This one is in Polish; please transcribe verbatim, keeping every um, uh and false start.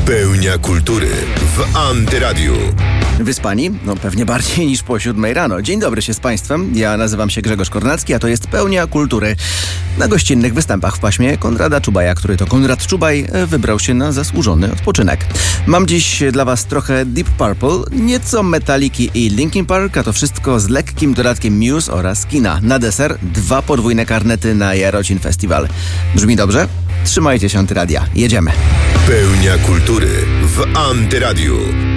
Pełnia kultury w Antyradiu. Wyspani? No pewnie bardziej niż po siódmej rano. Dzień dobry się z Państwem. Ja nazywam się Grzegorz Kornacki, a to jest Pełnia kultury. Na gościnnych występach w paśmie Konrada Czubaja, który to Konrad Czubaj wybrał się na zasłużony odpoczynek. Mam dziś dla Was trochę Deep Purple, nieco Metaliki i Linkin Park, a to wszystko z lekkim dodatkiem Muse oraz kina. Na deser dwa podwójne karnety na Jarocin Festival. Brzmi dobrze? Trzymajcie się Antyradia. Jedziemy. Pełnia kultury w Antyradiu.